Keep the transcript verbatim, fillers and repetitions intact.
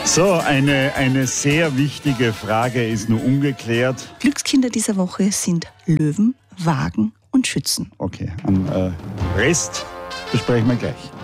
So, eine, eine sehr wichtige Frage ist nur ungeklärt. Glückskinder dieser Woche sind Löwen, Wagen und Schützen. Okay, am äh, Rest besprechen wir gleich.